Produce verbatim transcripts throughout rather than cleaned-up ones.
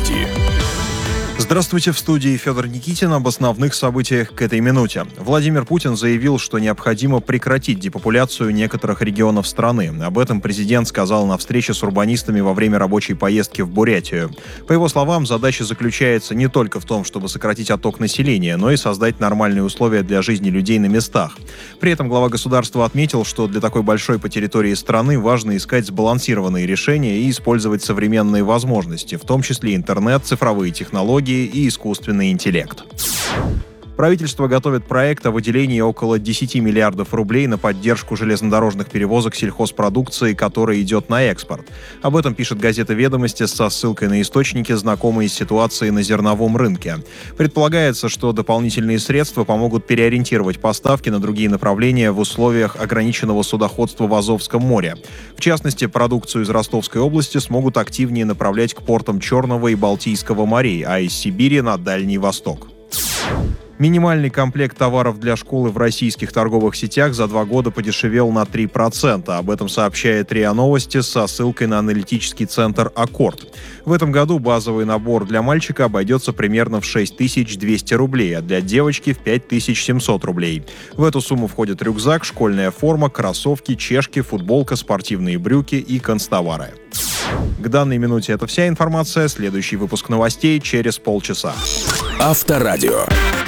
Новости. Здравствуйте, в студии Федор Никитин. Об основных событиях к этой минуте. Владимир Путин заявил, что необходимо прекратить депопуляцию некоторых регионов страны. Об этом президент сказал на встрече с урбанистами во время рабочей поездки в Бурятию. По его словам, задача заключается не только в том, чтобы сократить отток населения, но и создать нормальные условия для жизни людей на местах. При этом глава государства отметил, что для такой большой по территории страны важно искать сбалансированные решения и использовать современные возможности, в том числе интернет, цифровые технологии и искусственный интеллект. Правительство готовит проект о выделении около десять миллиардов рублей на поддержку железнодорожных перевозок сельхозпродукции, которая идет на экспорт. Об этом пишет газета «Ведомости» со ссылкой на источники, знакомые с ситуацией на зерновом рынке. Предполагается, что дополнительные средства помогут переориентировать поставки на другие направления в условиях ограниченного судоходства в Азовском море. В частности, продукцию из Ростовской области смогут активнее направлять к портам Черного и Балтийского морей, а из Сибири на Дальний Восток. Минимальный комплект товаров для школы в российских торговых сетях за два года подешевел на три процента. Об этом сообщает РИА Новости со ссылкой на аналитический центр «Аккорд». В этом году базовый набор для мальчика обойдется примерно в шесть тысяч двести рублей, а для девочки в пять тысяч семьсот рублей. В эту сумму входят рюкзак, школьная форма, кроссовки, чешки, футболка, спортивные брюки и канцтовары. К данной минуте это вся информация. Следующий выпуск новостей через полчаса. Авторадио.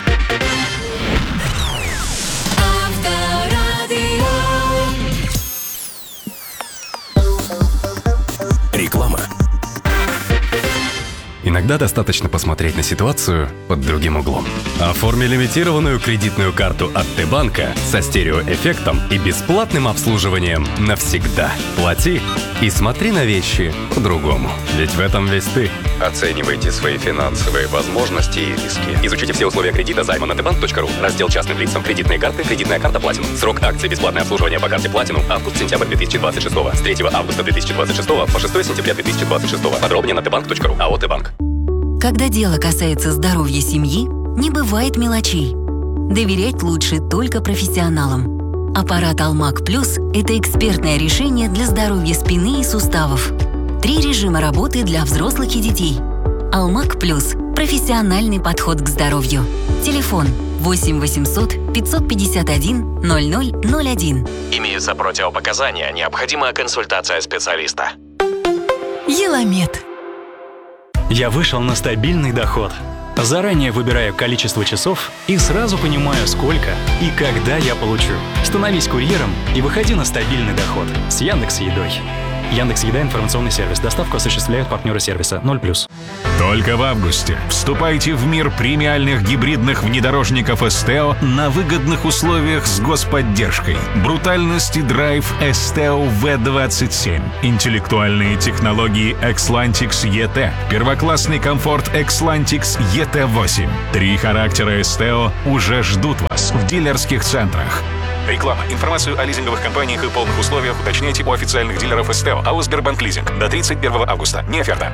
Реклама. Иногда достаточно посмотреть на ситуацию под другим углом. Оформи лимитированную кредитную карту от Т-банка со стереоэффектом и бесплатным обслуживанием навсегда. Плати и смотри на вещи по-другому. Ведь в этом весь ты. Оценивайте свои финансовые возможности и риски. Изучите все условия кредита займа на тбанк точка ру. Раздел частным лицам. Кредитные карты. Кредитная карта Platinum. Срок акции бесплатное обслуживание по карте Platinum. Август-сентябрь две тысячи двадцать шестого. С третьего августа две тысячи двадцать шестого по шестое сентября две тысячи двадцать шестого. Подробнее на тбанк точка ру. АО «Т-банк». Когда дело касается здоровья семьи, не бывает мелочей. Доверять лучше только профессионалам. Аппарат Алмак Плюс – это экспертное решение для здоровья спины и суставов. Три режима работы для взрослых и детей. Алмак Плюс – профессиональный подход к здоровью. Телефон восемь восемьсот пятьсот пятьдесят один ноль ноль ноль один. Имеются противопоказания, необходима консультация специалиста. Еламед. Я вышел на стабильный доход. Заранее выбираю количество часов и сразу понимаю, сколько и когда я получу. Становись курьером и выходи на стабильный доход с Яндекс.Едой. Яндекс.Еда — информационный сервис. Доставку осуществляют партнеры сервиса ноль плюс. Только в августе вступайте в мир премиальных гибридных внедорожников Esteo на выгодных условиях с господдержкой. Брутальность и драйв Esteo ви двадцать семь. Интеллектуальные технологии Xlantix и ти. Первоклассный комфорт Xlantix и ти восемь. Три характера Esteo уже ждут вас в дилерских центрах. Реклама. Информацию о лизинговых компаниях и полных условиях уточняйте у официальных дилеров Esteo. АО «Сбербанк Лизинг». До тридцать первого августа. Не оферта.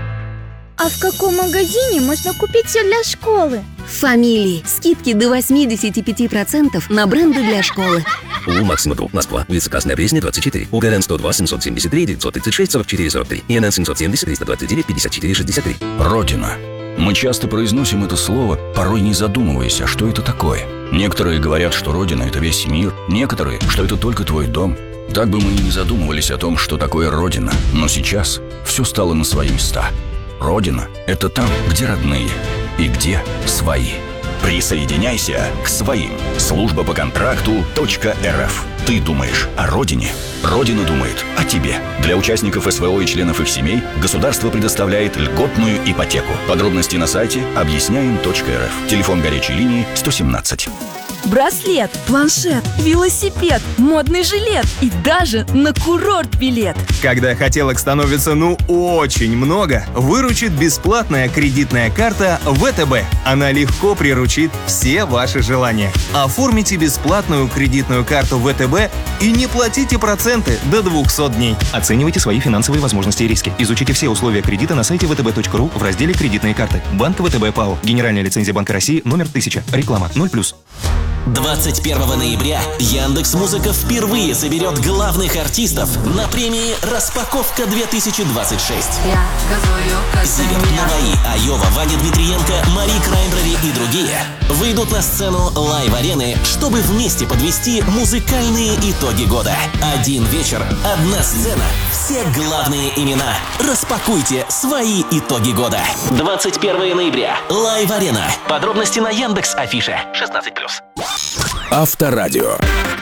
А в каком магазине можно купить все для школы? В «Фамилии». Скидки до восемьдесят пять процентов на бренды для школы. У Максима Групп, Москва, улица Красная Пресня, двадцать четыре. УГРН сто два семьсот семьдесят три девятьсот тридцать шесть сорок четыре сорок три. ИНН семьсот семьдесят триста двадцать девять пятьдесят четыре шестьдесят три. Родина. Мы часто произносим это слово, порой не задумываясь, а что это такое. Некоторые говорят, что Родина — это весь мир, некоторые, что это только твой дом. Так бы мы и не задумывались о том, что такое Родина. Но сейчас все стало на свои места. Родина — это там, где родные и где свои. Присоединяйся к своим. Служба по контракту .рф. Ты думаешь о родине? Родина думает о тебе. Для участников СВО и членов их семей государство предоставляет льготную ипотеку. Подробности на сайте объясняем точка эр эф. Телефон горячей линии сто семнадцать. Браслет, планшет, велосипед, модный жилет и даже на курорт билет. Когда хотелок становится ну очень много, выручит бесплатная кредитная карта вэ тэ бэ. Она легко приручит все ваши желания. Оформите бесплатную кредитную карту вэ тэ бэ и не платите проценты до двухсот дней. Оценивайте свои финансовые возможности и риски. Изучите все условия кредита на сайте вэ тэ бэ точка ру в разделе «Кредитные карты». Банк вэ тэ бэ ПАО. Генеральная лицензия Банка России номер тысяча. Реклама ноль плюс. двадцать первого ноября Яндекс.Музыка впервые соберет главных артистов на премии «Распаковка две тысячи двадцать шесть». Зиверт, Наваи, Айова, Ваня Дмитриенко, Мари Краймбрери и другие выйдут на сцену лайв-арены, чтобы вместе подвести музыкальные итоги года. Один вечер, одна сцена, все главные имена. Распакуйте свои итоги года. двадцать первого ноября. Лайв-арена. Подробности на Яндекс.Афише. шестнадцать плюс. Авторадио.